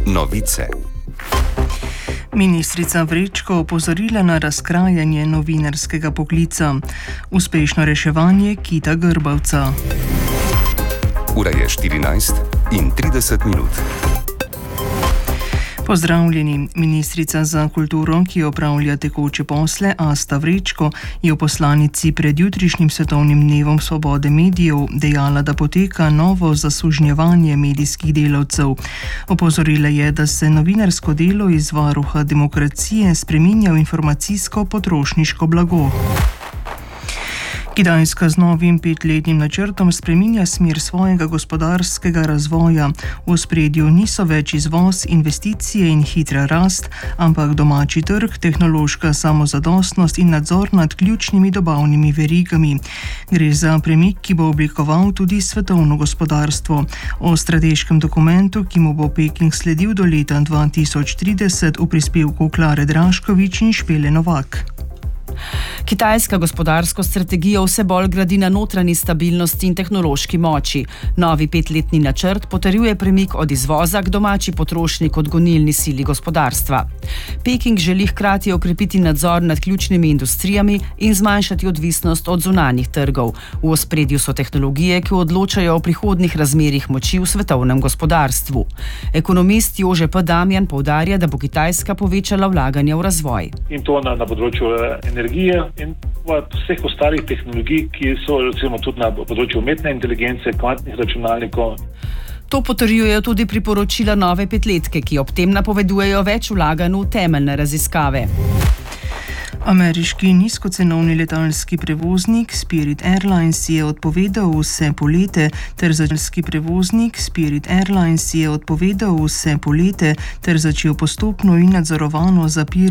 Novice. Ministrica Vrečko opozorila na razkrajanje novinarskega poklica. Uspešno reševanje kita Grbavca. Ura je 14:30. Pozdravljeni. Ministrica za kulturo, ki opravlja tekoče posle, Asta Vrečko, je v poslanici pred jutrišnjim svetovnim dnevom svobode medijev dejala, da poteka novo zasužnjevanje medijskih delavcev. Opozorila je, da se novinarsko delo iz varuha demokracije spreminja v informacijsko potrošniško blago. Kitajska z novim 5-letnim načrtom spreminja smer svojega gospodarskega razvoja. V ospredju niso več izvoz, investicije in hitra rast, ampak domači trg, tehnološka samozadostnost in nadzor nad ključnimi dobavnimi verigami. Gre za premik, ki bo oblikoval tudi svetovno gospodarstvo. O strateškem dokumentu, ki mu bo Peking sledil do leta 2030, v prispevku Klare Draškovič in Špele Novak. Kitajska gospodarsko strategijo vse bolj gradi na notranji stabilnosti in tehnološki moči. Novi 5-letni načrt potrjuje premik od izvoza k domači potrošnji kot gonilni sili gospodarstva. Peking želi hkrati okrepiti nadzor nad ključnimi industrijami in zmanjšati odvisnost od zunanjih trgov. V ospredju so tehnologije, ki odločajo o prihodnjih razmerjih moči v svetovnem gospodarstvu. Ekonomist Jože P. Damjan poudarja, da bo Kitajska povečala vlaganja v razvoj. In to na področju energije in vseh ostalih tehnologij, ki so recimo tudi na področju umetne inteligence, kvantnih računalnikov. To potrjujejo tudi priporočila nove 5-letke, ki ob tem napovedujejo več vlaganj v temeljne raziskave. Ameriški nizkocenovni letalski prevoznik Spirit Airlines je odpovedal vse polete ter začel postopno in nadzorovano zapiranje